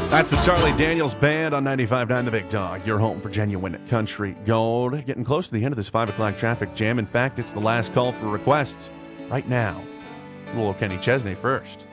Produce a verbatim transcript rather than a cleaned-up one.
That's the Charlie Daniels Band on ninety-five point nine The Big Dog, your home for genuine country gold. Getting close to the end of this five o'clock traffic jam. In fact, it's the last call for requests right now. Little Kenny Chesney first.